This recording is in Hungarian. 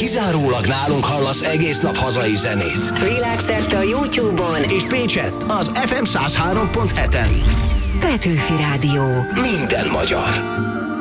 kizárólag nálunk hallasz egész nap hazai zenét. Világszerte a YouTube-on És Pécsett az FM 103.7-en. Petőfi Rádió. Minden magyar.